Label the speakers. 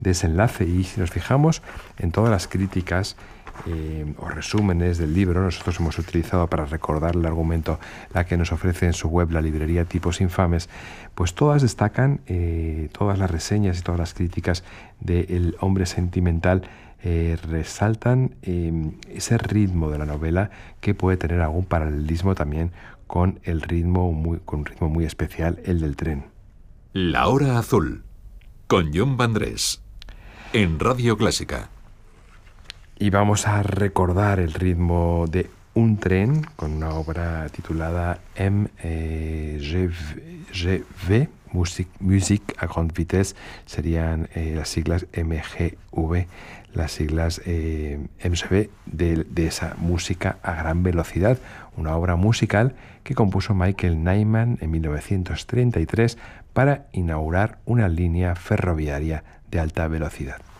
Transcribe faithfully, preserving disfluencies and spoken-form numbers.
Speaker 1: desenlace. Y si nos fijamos en todas las críticas eh, o resúmenes del libro, nosotros hemos utilizado para recordar el argumento la que nos ofrece en su web la librería Tipos Infames, pues todas destacan, eh, todas las reseñas y todas las críticas del hombre sentimental eh, resaltan eh, ese ritmo de la novela que puede tener algún paralelismo también con el ritmo muy, con un ritmo muy especial, el del tren.
Speaker 2: La Hora Azul, con Jon Vandrés, en Radio Clásica.
Speaker 1: Y vamos a recordar el ritmo de un tren con una obra titulada M G V, Musique à grande vitesse, serían eh, las siglas M G V, las siglas eh, M G V de, de esa música a gran velocidad, una obra musical que compuso Michael Nyman en mil novecientos treinta y tres para inaugurar una línea ferroviaria de alta velocidad.